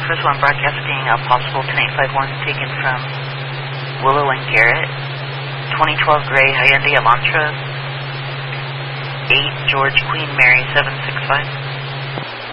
First one broadcasting a possible 10851 taken from Willow and Garrett. 2012 Gray Hyundai Elantra. 8 George Queen Mary 765.